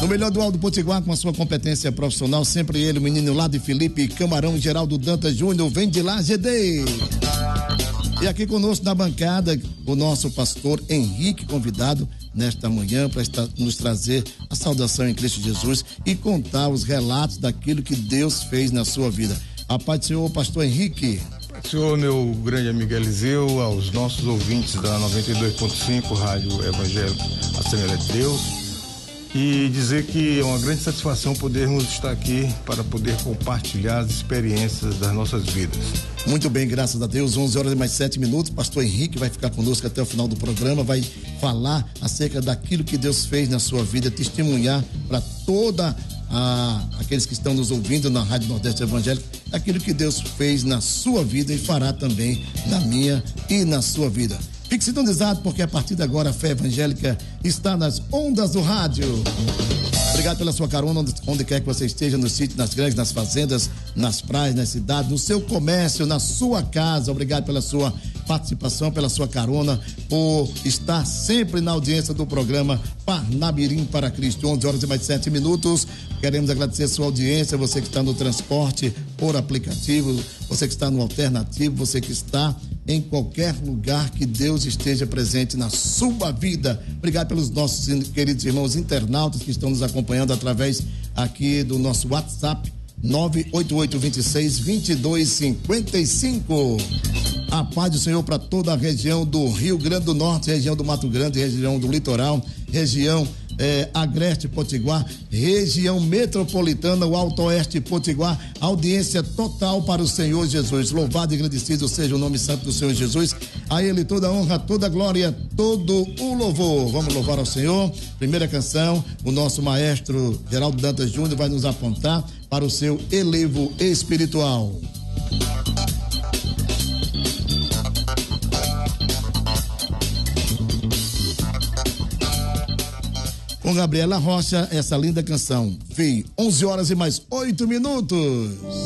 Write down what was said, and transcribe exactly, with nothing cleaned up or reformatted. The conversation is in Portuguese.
No melhor do Alto Potiguar, com a sua competência profissional, sempre ele, o menino lá de Felipe Camarão, Geraldo Dantas Júnior, vem de lá, G D. E aqui conosco na bancada, o nosso pastor Henrique, convidado nesta manhã para nos trazer a saudação em Cristo Jesus e contar os relatos daquilo que Deus fez na sua vida. A paz do Senhor, pastor Henrique. Senhor, meu grande amigo Eliseu, aos nossos ouvintes da noventa e dois ponto cinco, Rádio Evangelho Assembleia de Deus, e dizer que é uma grande satisfação podermos estar aqui para poder compartilhar as experiências das nossas vidas. Muito bem, graças a Deus, onze horas e mais sete minutos, pastor Henrique vai ficar conosco até o final do programa, vai falar acerca daquilo que Deus fez na sua vida, testemunhar para toda a, aqueles que estão nos ouvindo na Rádio Nordeste Evangélico, aquilo que Deus fez na sua vida e fará também na minha e na sua vida. Fique sintonizado, porque a partir de agora a fé evangélica está nas ondas do rádio. Obrigado pela sua carona, onde, onde quer que você esteja, no sítio, nas grandes, nas fazendas, nas praias, nas cidades, no seu comércio, na sua casa. Obrigado pela sua participação, pela sua carona, por estar sempre na audiência do programa Parnamirim para Cristo. onze horas e mais sete minutos. Queremos agradecer a sua audiência, você que está no transporte por aplicativo, você que está no alternativo, você que está em qualquer lugar, que Deus esteja presente na sua vida. Obrigado pelos nossos queridos irmãos internautas que estão nos acompanhando através aqui do nosso WhatsApp nove oito oito, dois seis, dois dois cinco cinco. A paz do Senhor para toda a região do Rio Grande do Norte, região do Mato Grande, região do Litoral, região É, Agreste Potiguar, região metropolitana, o Alto Oeste Potiguar, audiência total para o Senhor Jesus. Louvado e agradecido seja o nome santo do Senhor Jesus. A Ele toda a honra, toda a glória, todo o louvor. Vamos louvar ao Senhor. Primeira canção, o nosso maestro Geraldo Dantas Júnior vai nos apontar para o seu elevo espiritual. Com Gabriela Rocha, essa linda canção. Fim, onze horas e mais oito minutos.